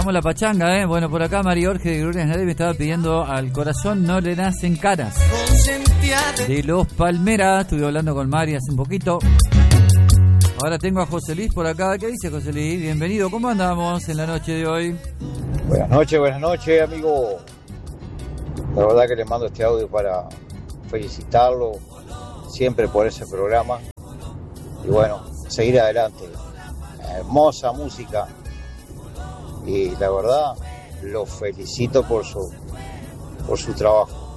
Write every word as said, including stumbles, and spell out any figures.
escuchamos la pachanga, ¿eh? Bueno, por acá María Jorge de Grunes Nadie me estaba pidiendo Al corazón no le nacen caras. De Los Palmeras, estuve hablando con Mari hace un poquito. Ahora tengo a José Luis por acá. ¿Qué dice José Luis? Bienvenido, ¿cómo andamos en la noche de hoy? Buenas noches, buenas noches, amigo. La verdad que le mando este audio para felicitarlo siempre por ese programa. Y bueno, seguir adelante. Hermosa música. Y la verdad, lo felicito por su, por su trabajo.